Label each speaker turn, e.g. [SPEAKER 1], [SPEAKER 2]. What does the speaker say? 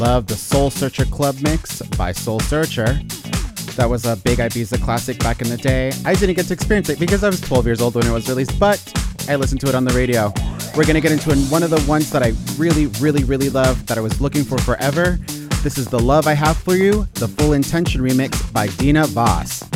[SPEAKER 1] Love the Soul Searcher Club mix by Soul Searcher. That was a big Ibiza classic back in the day. I didn't get to experience it because I was 12 years old when it was released, but I listened to it on the radio. We're going to get into one of the ones that I really, really, really love that I was looking for forever. This is The Love I Have For You, the Full Intention remix by Dina Voss.